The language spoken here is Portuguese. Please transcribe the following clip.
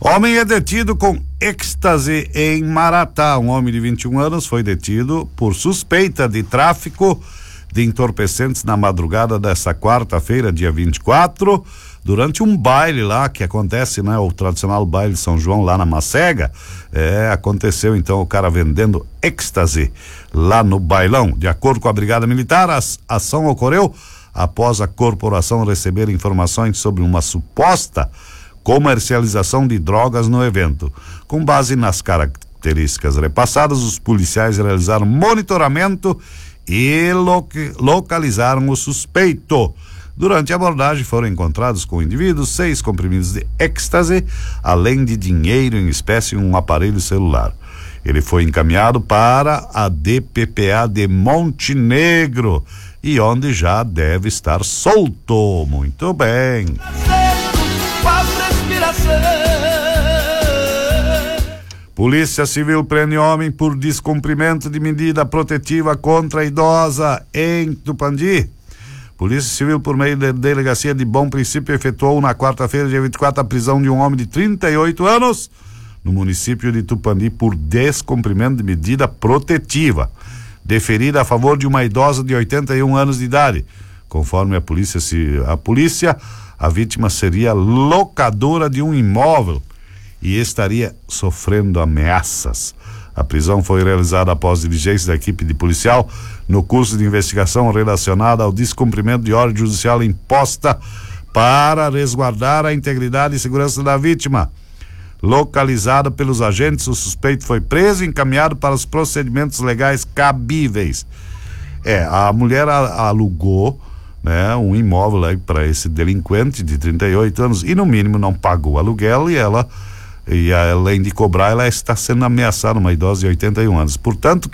Homem é detido com êxtase em Maratá. Um homem de 21 anos foi detido por suspeita de tráfico de entorpecentes na madrugada dessa quarta-feira, dia 24, durante um baile lá que acontece, né? O tradicional baile de São João lá na Macega. Aconteceu então o cara vendendo êxtase lá no bailão. De acordo com a Brigada Militar, a ação ocorreu após a corporação receber informações sobre uma suposta comercialização de drogas no evento. Com base nas características repassadas, os policiais realizaram monitoramento e localizaram o suspeito. Durante a abordagem foram encontrados com o indivíduo 6 comprimidos de êxtase, além de dinheiro em espécie e um aparelho celular. Ele foi encaminhado para a DPPA de Montenegro e onde já deve estar solto. Muito bem. Polícia Civil prende homem por descumprimento de medida protetiva contra a idosa em Tupandi. Polícia Civil, por meio da Delegacia de Bom Princípio, efetuou na quarta-feira, dia 24, a prisão de um homem de 38 anos no município de Tupandi por descumprimento de medida protetiva deferida a favor de uma idosa de 81 anos de idade. Conforme a polícia, a vítima seria locadora de um imóvel e estaria sofrendo ameaças. A prisão foi realizada após diligência da equipe de policial no curso de investigação relacionada ao descumprimento de ordem judicial imposta para resguardar a integridade e segurança da vítima. Localizado pelos agentes, o suspeito foi preso e encaminhado para os procedimentos legais cabíveis. A mulher alugou, né, um imóvel para esse delinquente de 38 anos e no mínimo não pagou o aluguel e além de cobrar, ela está sendo ameaçada, uma idosa de 81 anos. Portanto,